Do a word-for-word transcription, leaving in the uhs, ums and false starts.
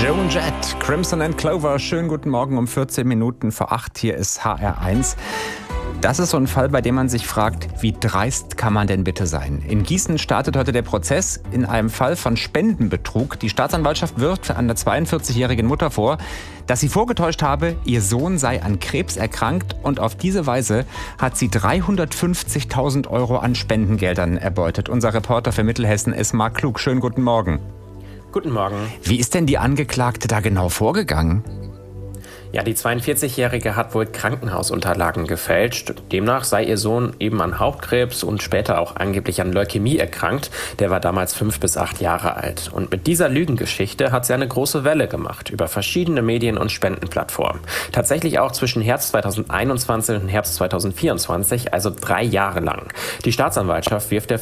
Joan Jett, Crimson and Clover. Schönen guten Morgen um vierzehn Minuten vor acht. Hier ist H R eins. Das ist so ein Fall, bei dem man sich fragt, wie dreist kann man denn bitte sein? In Gießen startet heute der Prozess in einem Fall von Spendenbetrug. Die Staatsanwaltschaft wirft an der zweiundvierzigjährigen Mutter vor, dass sie vorgetäuscht habe, ihr Sohn sei an Krebs erkrankt, und auf diese Weise hat sie dreihundertfünfzigtausend Euro an Spendengeldern erbeutet. Unser Reporter für Mittelhessen ist Marc Klug. Schönen guten Morgen. Guten Morgen. Wie ist denn die Angeklagte da genau vorgegangen? Ja, die zweiundvierzigjährige hat wohl Krankenhausunterlagen gefälscht. Demnach sei ihr Sohn eben an Hautkrebs und später auch angeblich an Leukämie erkrankt. Der war damals fünf bis acht Jahre alt. Und mit dieser Lügengeschichte hat sie eine große Welle gemacht über verschiedene Medien und Spendenplattformen. Tatsächlich auch zwischen Herbst zweitausendeinundzwanzig und Herbst zweitausendvierundzwanzig, also drei Jahre lang. Die Staatsanwaltschaft wirft der